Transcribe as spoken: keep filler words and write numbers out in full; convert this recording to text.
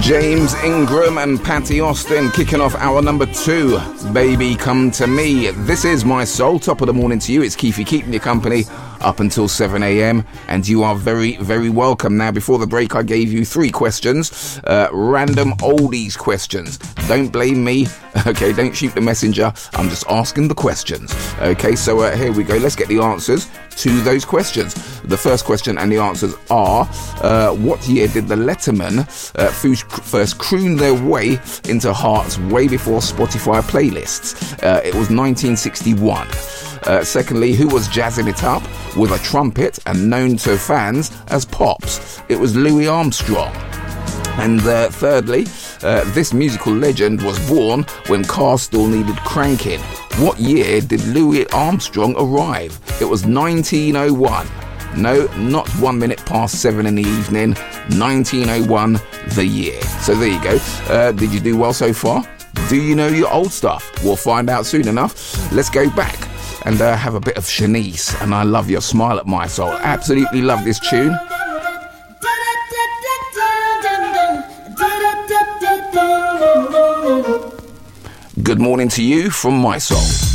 James Ingram and Patty Austin kicking off hour number two. Baby, come to me. This is My Soul. Top of the morning to you. It's Keefy keeping you company up until seven a.m. and you are very, very welcome. Now, before the break, I gave you three questions, uh, random oldies questions. Don't blame me. Okay, don't shoot the messenger. I'm just asking the questions. Okay, so uh, here we go. Let's get the answers to those questions. The first question and the answers are, uh, what year did the Letterman uh, first croon their way into hearts way before Spotify playlists? Uh, it was nineteen sixty-one. Uh, secondly, who was jazzing it up with a trumpet and known to fans as Pops? It was Louis Armstrong. And uh, thirdly, uh, this musical legend was born when cars still needed cranking. What year did Louis Armstrong arrive? It was nineteen oh one. No, not one minute past seven in the evening. nineteen oh one, the year. So there you go. Uh, did you do well so far? Do you know your old stuff? We'll find out soon enough. Let's go back and uh, have a bit of Shanice. And I Love Your Smile at My Soul. Absolutely love this tune. Good morning to you from My Soul.